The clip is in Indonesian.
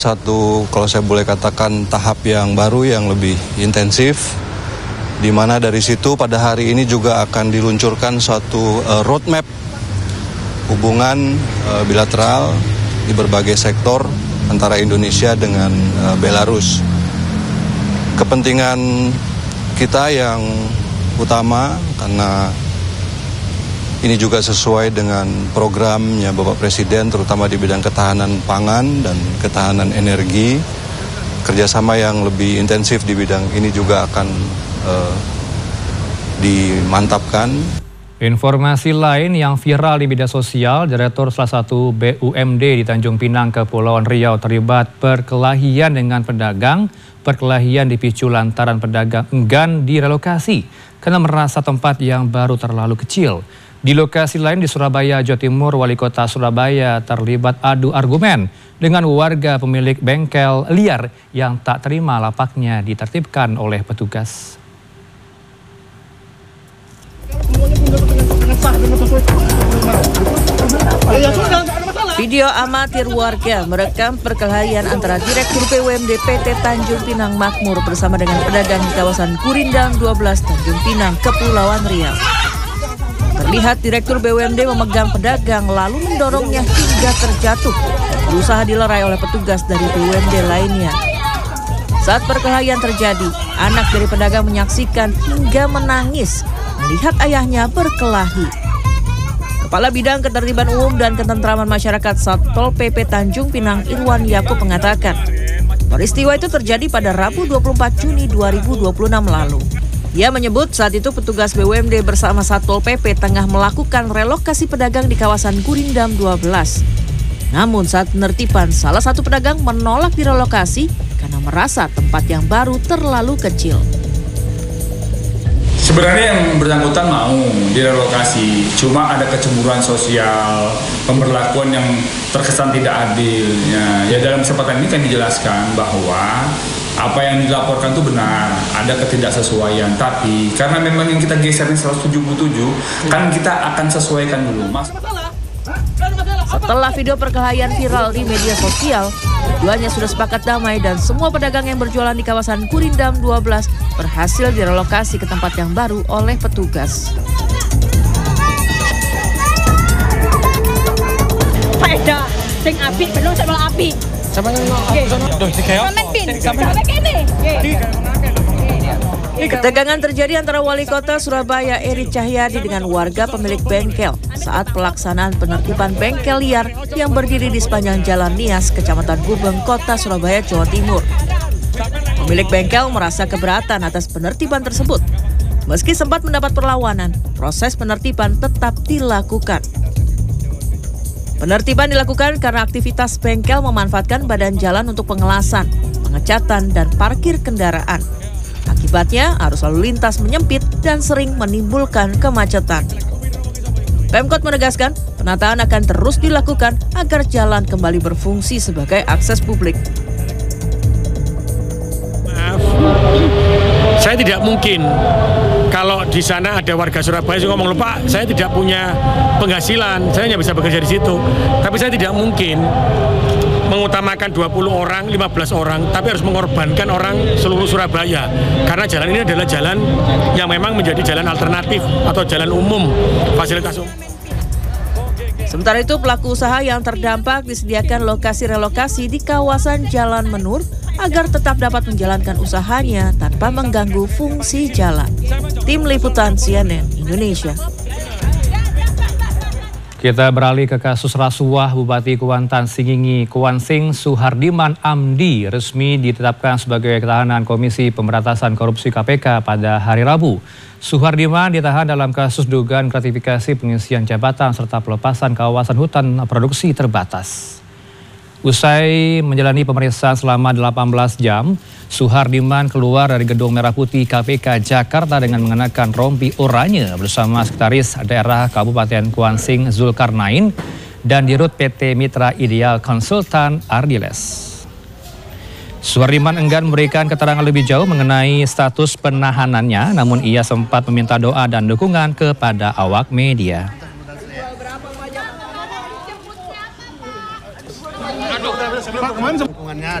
Satu, kalau saya boleh katakan, tahap yang baru yang lebih intensif, di mana dari situ pada hari ini juga akan diluncurkan suatu roadmap hubungan bilateral di berbagai sektor antara Indonesia dengan Belarus. Kepentingan kita yang utama, karena ini juga sesuai dengan programnya Bapak Presiden, terutama di bidang ketahanan pangan dan ketahanan energi. Kerjasama yang lebih intensif di bidang ini juga akan dimantapkan. Informasi lain yang viral di media sosial, Direktur salah satu BUMD di Tanjung Pinang, Kepulauan Riau terlibat perkelahian dengan pedagang. Perkelahian dipicu lantaran pedagang enggan direlokasi karena merasa tempat yang baru terlalu kecil. Di lokasi lain di Surabaya, Jawa Timur, Wali Kota Surabaya terlibat adu argumen dengan warga pemilik bengkel liar yang tak terima lapaknya ditertibkan oleh petugas. Video amatir warga merekam perkelahian antara Direktur BUMD PT Tanjung Pinang Makmur bersama dengan pedagang di kawasan Gurindam 12 Tanjung Pinang, Kepulauan Riau. Terlihat Direktur BUMD memegang pedagang lalu mendorongnya hingga terjatuh dan berusaha dilerai oleh petugas dari BUMD lainnya. Saat perkelahian terjadi, anak dari pedagang menyaksikan hingga menangis melihat ayahnya berkelahi. Kepala Bidang Ketertiban Umum dan Ketentraman Masyarakat Satpol PP Tanjung Pinang Irwan Yakub mengatakan, peristiwa itu terjadi pada Rabu 24 Juni 2026 lalu. Ia menyebut saat itu petugas BUMD bersama Satpol PP tengah melakukan relokasi pedagang di kawasan Gurindam 12. Namun saat penertiban, salah satu pedagang menolak direlokasi karena merasa tempat yang baru terlalu kecil. Sebenarnya yang bersangkutan mau direlokasi, cuma ada kecemburuan sosial, pemberlakuan yang terkesan tidak adil. Ya dalam kesempatan ini kami jelaskan bahwa apa yang dilaporkan itu benar, ada ketidaksesuaian. Tapi karena memang yang kita geser ini 177, kan kita akan sesuaikan dulu, Mas. Setelah video perkelahian viral di media sosial, keduanya sudah sepakat damai dan semua pedagang yang berjualan di kawasan Gurindam 12 berhasil direlokasi ke tempat yang baru oleh petugas. Pada sing api belum sama api. Sama Ketegangan terjadi antara Wali Kota Surabaya Eri Cahyadi dengan warga pemilik bengkel saat pelaksanaan penertiban bengkel liar yang berdiri di sepanjang Jalan Nias, Kecamatan Gubeng, Kota Surabaya, Jawa Timur. Pemilik bengkel merasa keberatan atas penertiban tersebut. Meski sempat mendapat perlawanan, proses penertiban tetap dilakukan. Penertiban dilakukan karena aktivitas bengkel memanfaatkan badan jalan untuk pengelasan, pengecatan, dan parkir kendaraan. Akibatnya, arus lalu lintas menyempit dan sering menimbulkan kemacetan. Pemkot menegaskan, penataan akan terus dilakukan agar jalan kembali berfungsi sebagai akses publik. Maaf, saya tidak mungkin kalau di sana ada warga Surabaya yang ngomong, Pak, saya tidak punya penghasilan, saya hanya bisa bekerja di situ. Tapi saya tidak mungkin mengutamakan 20 orang, 15 orang, tapi harus mengorbankan orang seluruh Surabaya. Karena jalan ini adalah jalan yang memang menjadi jalan alternatif atau jalan umum, fasilitas umum. Sementara itu, pelaku usaha yang terdampak disediakan lokasi relokasi di kawasan Jalan Menur agar tetap dapat menjalankan usahanya tanpa mengganggu fungsi jalan. Tim Liputan CNN Indonesia. Kita beralih ke kasus rasuah Bupati Kuantan Singingi Kuansing Suhardiman Amdi resmi ditetapkan sebagai tahanan Komisi Pemberantasan Korupsi KPK pada hari Rabu. Suhardiman ditahan dalam kasus dugaan gratifikasi pengisian jabatan serta pelepasan kawasan hutan produksi terbatas. Usai menjalani pemeriksaan selama 18 jam, Suhardiman keluar dari Gedung Merah Putih KPK Jakarta dengan mengenakan rompi oranye bersama Sekretaris Daerah Kabupaten Kuansing Zulkarnain dan Dirut PT Mitra Ideal Konsultan Ardiles. Suhardiman enggan memberikan keterangan lebih jauh mengenai status penahanannya, namun ia sempat meminta doa dan dukungan kepada awak media. lingkungannya